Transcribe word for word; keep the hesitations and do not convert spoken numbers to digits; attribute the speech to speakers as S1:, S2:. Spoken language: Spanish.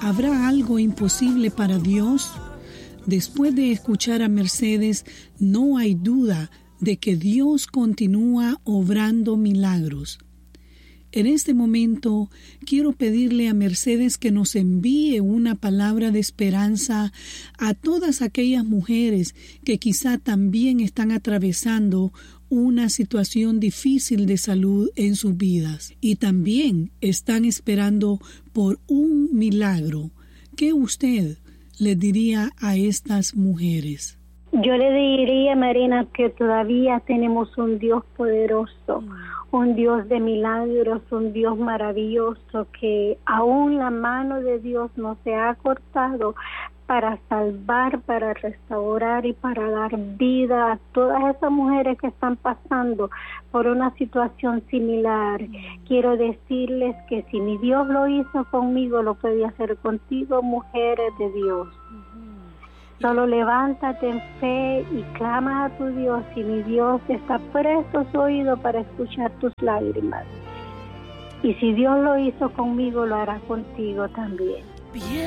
S1: ¿Habrá algo imposible para Dios? Después de escuchar a Mercedes, no hay duda de que Dios continúa obrando milagros. En este momento, quiero pedirle a Mercedes que nos envíe una palabra de esperanza a todas aquellas mujeres que quizá también están atravesando una situación difícil de salud en sus vidas y también están esperando por un milagro. ¿Qué usted le diría a estas mujeres?
S2: Yo le diría, Marina, que todavía tenemos un Dios poderoso, un Dios de milagros, un Dios maravilloso, que aún la mano de Dios no se ha cortado para salvar, para restaurar y para dar vida a todas esas mujeres que están pasando por una situación similar. Quiero decirles que si mi Dios lo hizo conmigo, lo puede hacer contigo, mujeres de Dios. Solo levántate en fe y clama a tu Dios, y mi Dios está presto su oído para escuchar tus lágrimas. Y si Dios lo hizo conmigo, lo hará contigo también.